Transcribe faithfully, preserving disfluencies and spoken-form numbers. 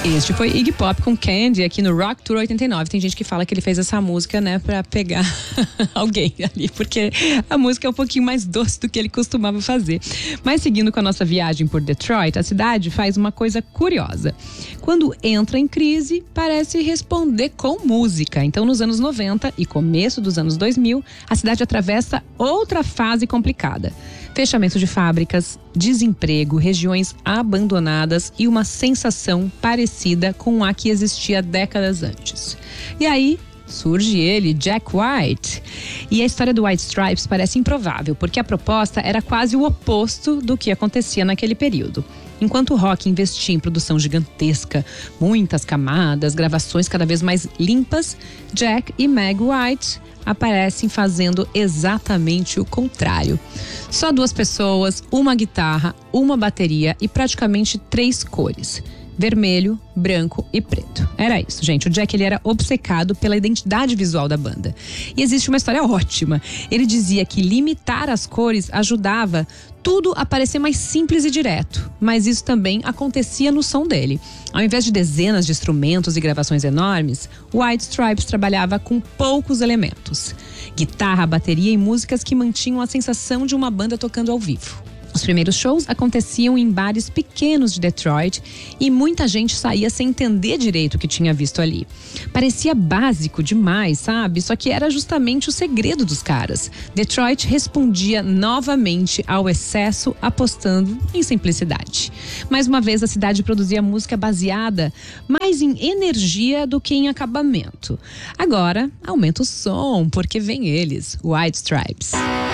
Este foi Iggy Pop com Candy aqui no Rock Tour oitenta e nove. Tem gente que fala que ele fez essa música, né, pra pegar alguém ali, porque a música é um pouquinho mais doce do que ele costumava fazer. Mas seguindo com a nossa viagem por Detroit, a cidade faz uma coisa curiosa. Quando entra em crise, parece responder com música. Então, nos anos noventa e começo dos anos dois mil, a cidade atravessa outra fase complicada. Fechamento de fábricas, desemprego, regiões abandonadas e uma sensação parecida com a que existia décadas antes. E aí surge ele, Jack White. E a história do White Stripes parece improvável, porque a proposta era quase o oposto do que acontecia naquele período. Enquanto o rock investia em produção gigantesca, muitas camadas, gravações cada vez mais limpas, Jack e Meg White aparecem fazendo exatamente o contrário. Só duas pessoas, uma guitarra, uma bateria e praticamente três cores: vermelho, branco e preto. Era isso, gente. O Jack, ele era obcecado pela identidade visual da banda. E existe uma história ótima. Ele dizia que limitar as cores ajudava tudo a parecer mais simples e direto. Mas isso também acontecia no som dele. Ao invés de dezenas de instrumentos e gravações enormes, White Stripes trabalhava com poucos elementos: guitarra, bateria e músicas que mantinham a sensação de uma banda tocando ao vivo. Os primeiros shows aconteciam em bares pequenos de Detroit e muita gente saía sem entender direito o que tinha visto ali. Parecia básico demais, sabe? Só que era justamente o segredo dos caras. Detroit respondia novamente ao excesso, apostando em simplicidade. Mais uma vez, a cidade produzia música baseada mais em energia do que em acabamento. Agora, aumenta o som, porque vem eles, White Stripes.